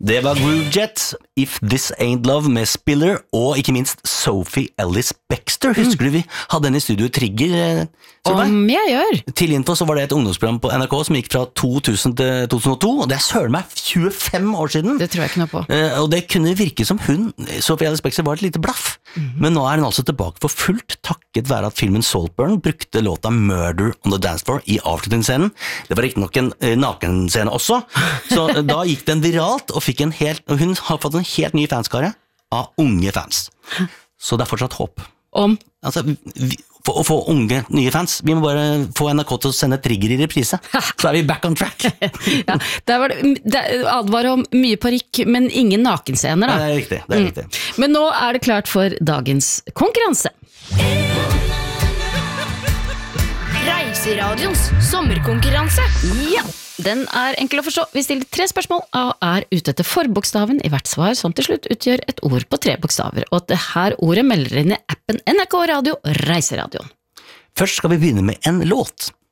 Det var Groovejet, If This Ain't Love med Spiller, og ikke minst Sophie Ellis Bextor. Husker du vi hadde henne i studio Trigger? Om jeg gjør. Til info så var det et ungdomsprogram på NRK som gikk fra 2000 til 2002, og det er søren meg 25 år siden. Det tror jeg ikke noe på. Og det kunne virke som hun, Sophie Ellis Bextor, var et lite blaff. Men nå er hun altså tilbake for fullt, takket være at filmen Saltburn brukte låta Murder on the Dance Floor i avslutningsscenen. Det var riktig nok en nakenscene også, så da gikk den viralt, og hun har fått en helt ny fanskare av unge fans. Så det er fortsatt håp. Altså, for å få unge, nye fans, vi må bare få NRK til å sende Trigger i reprise. Så er vi back on track. Ja, der var det advarer om mye parykk, men ingen nakenscener da. Det er riktig. Men nå er det klart for dagens konkurranse. Reiseradions sommerkonkurranse. Ja, den er enkel å forstå. Vi stiller 3 spørsmål og er ute etter forbokstaven i hvert svar, som til slutt utgjør et ord på 3 bokstaver, og at det her ordet melder inn i appen NRK Radio Reiseradioen. Først skal vi begynne med en låt.